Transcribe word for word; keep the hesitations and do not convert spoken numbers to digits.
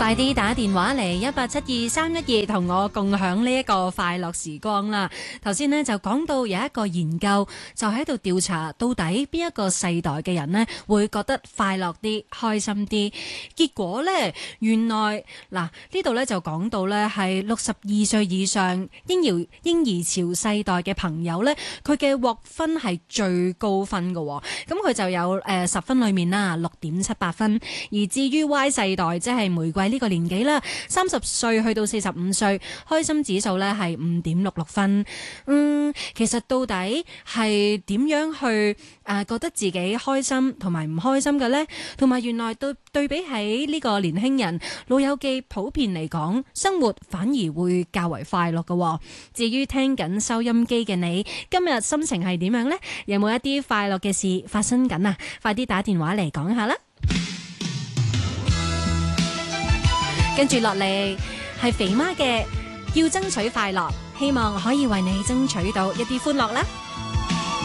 快啲打電話嚟一八七二三一二，同我共享呢一個快樂時光啦！頭先呢就講到有一個研究就喺度調查，到底邊一個世代嘅人呢會覺得快樂啲、開心啲？結果呢，原來嗱呢度呢就講到呢係六十二歲以上嬰兒嬰兒潮世代嘅朋友呢，佢嘅獲分係最高分嘅。咁佢就有誒十分裏面啦，六點七八分。而至於 Y 世代，即係玫瑰呢個年紀啦，三十歲去到四十五歲，開心指數呢係五點六六分。嗯，其實到底係點樣去誒、呃、覺得自己開心同埋唔開心嘅呢？同埋原來對對比起呢個年輕人，老友記普遍嚟講，生活反而會較為快樂嘅。至於聽緊收音機嘅你，今日心情係點樣呢？有冇一啲快樂嘅事發生緊啊？快啲打電話嚟講下啦！跟住落嚟係肥媽嘅要爭取快樂，希望可以為你爭取到一啲歡樂啦！